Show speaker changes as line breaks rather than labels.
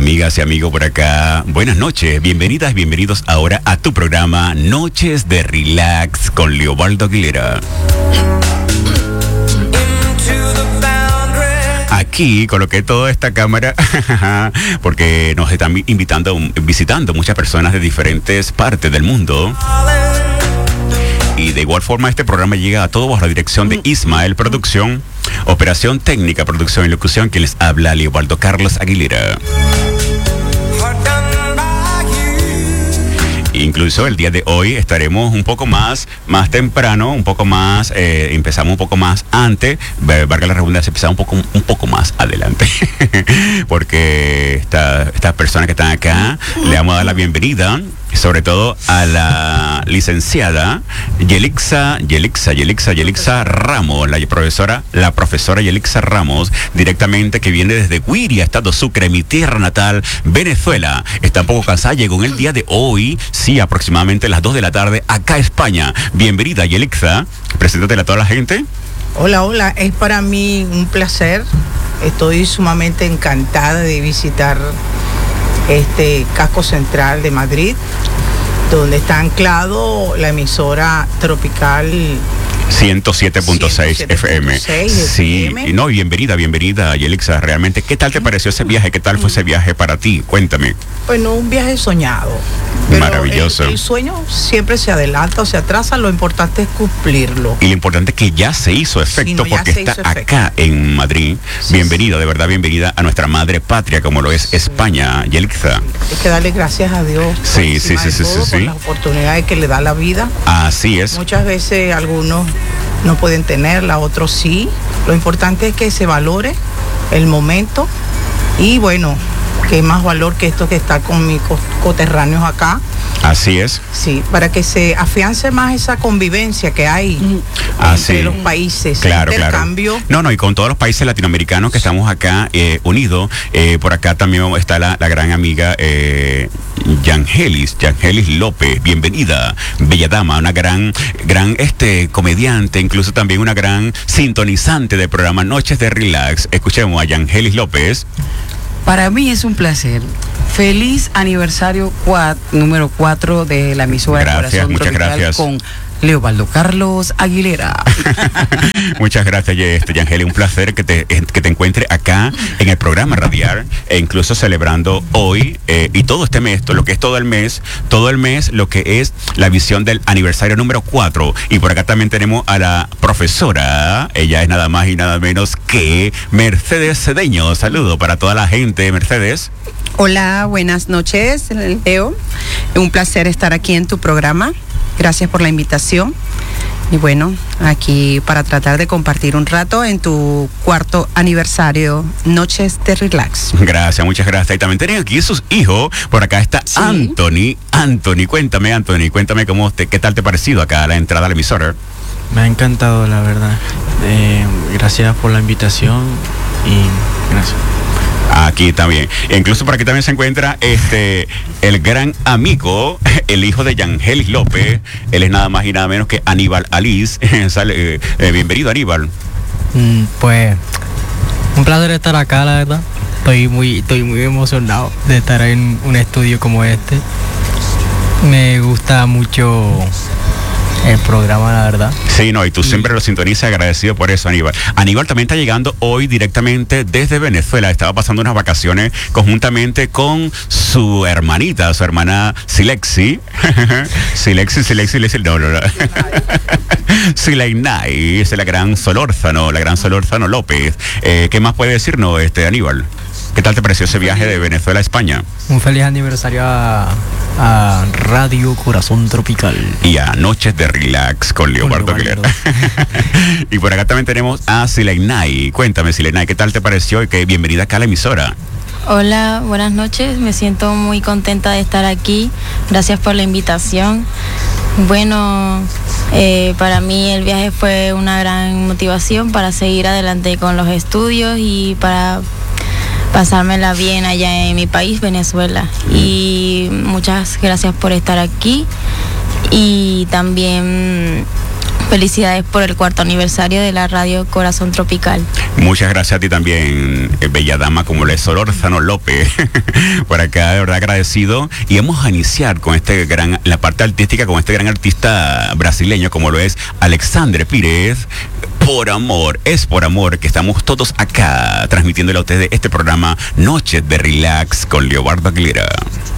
Amigas y amigos por acá, buenas noches, bienvenidas y bienvenidos ahora a tu programa Noches de Relax con Leobaldo Aguilera. Aquí coloqué toda esta cámara porque nos están visitando muchas personas de diferentes partes del mundo. Y de igual forma este programa llega a todos bajo la dirección de Ismael Producción, Operación Técnica, Producción y Locución, quien les habla Leobaldo Carlos Aguilera. Incluso el día de hoy estaremos un poco más temprano, un poco más, empezamos un poco más antes, valga la redundancia, empezamos un poco más adelante, porque estas personas que están acá, le vamos a dar la bienvenida, sobre todo a la licenciada Yelixa Ramos, la profesora Yelixa Ramos, directamente que viene desde Guiria, Estado Sucre, mi tierra natal, Venezuela. Está un poco cansada, llegó en el día de hoy, sí, aproximadamente a las 2 de la tarde, acá a España. Bienvenida, Yelixa, preséntatela a toda la gente.
Hola, es para mí un placer, estoy sumamente encantada de visitar este casco central de Madrid, donde está anclado la emisora tropical
107.6 FM. Sí, no, bienvenida, Yelixa. Realmente, ¿qué tal te pareció ese viaje? ¿Qué tal fue ese viaje para ti? Cuéntame.
Bueno, un viaje soñado.
Maravilloso.
El sueño siempre se adelanta o se atrasa, lo importante es cumplirlo.
Y lo importante es que ya se hizo efecto, porque está acá en Madrid. Sí, bienvenida, de verdad, bienvenida a nuestra madre patria, como lo es España, Yelixa.
Hay que darle gracias a Dios.
Sí.
Por las oportunidades que le da la vida.
Así es.
Muchas veces algunos no pueden tenerla, otros sí. Lo importante es que se valore el momento y bueno, qué más valor que esto que está con mis coterráneos acá.
Así es.
Sí, para que se afiance más esa convivencia que hay entre los países.
Claro. No, y con todos los países latinoamericanos que estamos acá unidos. Por acá también está la gran amiga Yangelis López, bienvenida, bella dama, una gran comediante, incluso también una gran sintonizante del programa Noches de Relax. Escuchemos a Yangelis López.
Para mí es un placer. Feliz aniversario número 4 de la emisora.
Gracias, muchas gracias.
Con Leobaldo Carlos Aguilera.
Muchas gracias, Yangeli. Un placer que te encuentre acá en el programa radial, e incluso celebrando hoy y todo este mes, lo que es todo el mes, lo que es la visión del aniversario número 4. Y por acá también tenemos a la profesora, ella es nada más y nada menos que Mercedes Cedeño. Saludo para toda la gente, Mercedes.
Hola, buenas noches, Leo. Un placer estar aquí en tu programa. Gracias por la invitación. Y bueno, aquí para tratar de compartir un rato en tu 4º aniversario Noches de Relax.
Gracias, muchas gracias. Y también tenemos aquí sus hijos. Por acá está sí. Anthony, cuéntame qué tal te ha parecido acá la entrada a la emisora.
Me ha encantado, la verdad. Gracias por la invitación y gracias.
Aquí también. Incluso por aquí también se encuentra el gran amigo, el hijo de Yangelis López. Él es nada más y nada menos que Aníbal Alice. Bienvenido, Aníbal.
Pues un placer estar acá, la verdad. Estoy muy emocionado de estar en un estudio como este. Me gusta mucho el programa, la verdad.
Sí, no, y tú siempre lo sintonizas, agradecido por eso, Aníbal. Aníbal también está llegando hoy directamente desde Venezuela. Estaba pasando unas vacaciones conjuntamente con su hermanita, su hermana Silexi. Silexi, no. Silainay, es la gran Solórzano López. ¿Qué más puede decirnos, Aníbal? ¿Qué tal te pareció ese viaje de Venezuela a España?
Un feliz aniversario a Radio Corazón Tropical.
Y a Noches de Relax con Leobaldo Aguilera. Y por acá también tenemos a Silainay. Cuéntame, Silainay, ¿qué tal te pareció? Y que bienvenida acá a la emisora.
Hola, buenas noches. Me siento muy contenta de estar aquí. Gracias por la invitación. Bueno, para mí el viaje fue una gran motivación para seguir adelante con los estudios y para pasármela bien allá en mi país, Venezuela. Y muchas gracias por estar aquí. Y también felicidades por el 4º aniversario de la radio Corazón Tropical.
Muchas gracias a ti también, bella dama, como la Solórzano López. Por acá, de verdad agradecido. Y vamos a iniciar con la parte artística, con este gran artista brasileño, como lo es Alexandre Pires. Por amor, es por amor que estamos todos acá transmitiéndole a ustedes este programa Noches de Relax con Leobardo Aguilera.